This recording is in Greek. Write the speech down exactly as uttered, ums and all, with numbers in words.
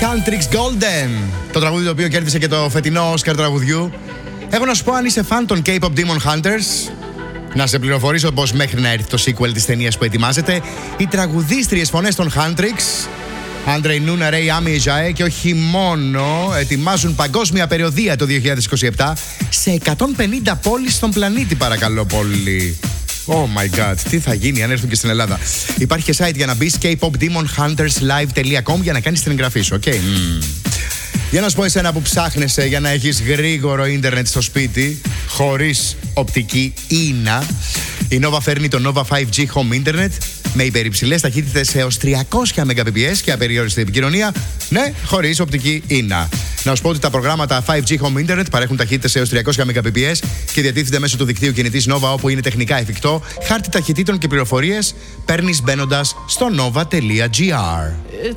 Huntrix Golden. Το τραγούδι το οποίο κέρδισε και το φετινό Όσκαρ τραγουδιού. Έχω να σου πω, αν είσαι φαν των K-pop Demon Hunters, να σε πληροφορήσω πως μέχρι να έρθει το sequel της ταινίας που ετοιμάζεται, οι τραγουδίστριες φωνές των Huntrix, Άντρεϊ Νούνα, Ρέι Άμι, Ζαέ και όχι μόνο, ετοιμάζουν παγκόσμια περιοδεία το δύο χιλιάδες είκοσι επτά σε εκατόν πενήντα πόλεις στον πλανήτη, παρακαλώ πολύ. Oh my god, τι θα γίνει αν έρθουν και στην Ελλάδα. Υπάρχει και site για να μπεις, κέι ποπ ντέμον χάντερς λάιβ τελεία κομ, για να κάνεις την εγγραφή σου, ok. Mm. Για να σου πω εσένα που ψάχνεσαι για να έχεις γρήγορο ίντερνετ στο σπίτι, χωρίς οπτική ίνα, η Nova φέρνει το Nova φάιβ τζι Home Internet με υπερυψηλές ταχύτητες έως τριακόσια μεγαμπιπιες και απεριόριστη επικοινωνία, ναι, χωρίς οπτική ίνα. Να σου πω ότι τα προγράμματα φάιβ τζι Home Internet παρέχουν ταχύτητες έως τριακόσια μεγαμπιπιες και διατίθεται μέσω του δικτύου κινητής Nova, όπου είναι τεχνικά εφικτό. Χάρτη ταχυτήτων και πληροφορίες παίρνεις μπαίνοντας στο nova τελεία gr.